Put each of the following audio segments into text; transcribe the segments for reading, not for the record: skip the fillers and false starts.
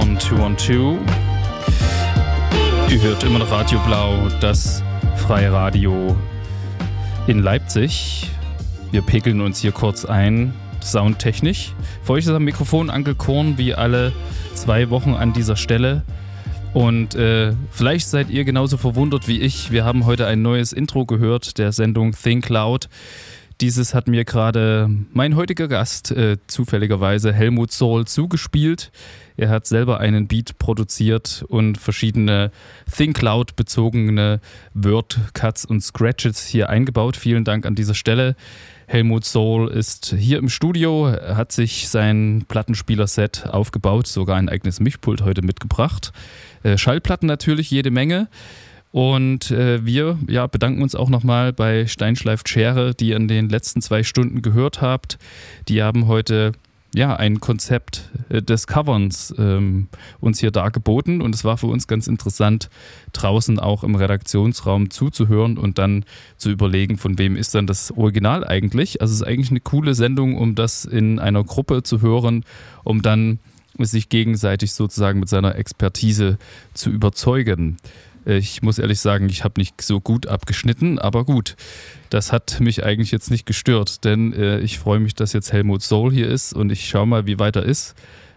212. Ihr hört immer noch Radio Blau, das freie Radio in Leipzig. Wir pegeln uns hier kurz ein, soundtechnisch. Für euch ist am Mikrofon Uncle Korn wie alle 2 Wochen an dieser Stelle. Und vielleicht seid ihr genauso verwundert wie ich. Wir haben heute ein neues Intro gehört der Sendung Think Loud. Dieses hat mir gerade mein heutiger Gast, zufälligerweise Helmut Soul, zugespielt. Er hat selber einen Beat produziert und verschiedene Think Loud bezogene Word-Cuts und Scratches hier eingebaut. Vielen Dank an dieser Stelle. Helmut Soul ist hier im Studio, hat sich sein Plattenspielerset aufgebaut, sogar ein eigenes Mischpult heute mitgebracht. Schallplatten natürlich jede Menge. Und wir bedanken uns auch nochmal bei Steinschleif Schere, die ihr in den letzten 2 Stunden gehört habt. Die haben heute ein Konzept des Coverns uns hier dargeboten. Und es war für uns ganz interessant, draußen auch im Redaktionsraum zuzuhören und dann zu überlegen, von wem ist dann das Original eigentlich. Also es ist eigentlich eine coole Sendung, um das in einer Gruppe zu hören, um dann sich gegenseitig sozusagen mit seiner Expertise zu überzeugen. Ich muss ehrlich sagen, ich habe nicht so gut abgeschnitten, aber gut, das hat mich eigentlich jetzt nicht gestört, denn ich freue mich, dass jetzt Helmut Soul hier ist und ich schaue mal, wie weit er ist,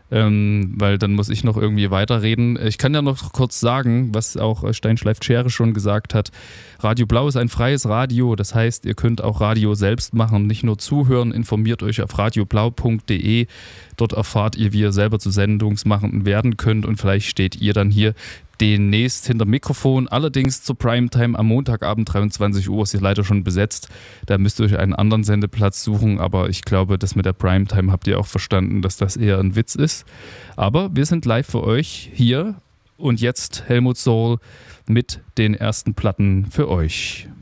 weil dann muss ich noch irgendwie weiterreden. Ich kann ja noch kurz sagen, was auch Steinschleif Schere schon gesagt hat, Radio Blau ist ein freies Radio, das heißt, ihr könnt auch Radio selbst machen, nicht nur zuhören, informiert euch auf radioblau.de, dort erfahrt ihr, wie ihr selber zu Sendungsmachenden werden könnt und vielleicht steht ihr dann hier demnächst hinter Mikrofon. Allerdings zur Primetime am Montagabend 23 Uhr ist hier leider schon besetzt. Da müsst ihr euch einen anderen Sendeplatz suchen, aber ich glaube, das mit der Primetime habt ihr auch verstanden, dass das eher ein Witz ist. Aber wir sind live für euch hier und jetzt Helmut Soul mit den ersten Platten für euch.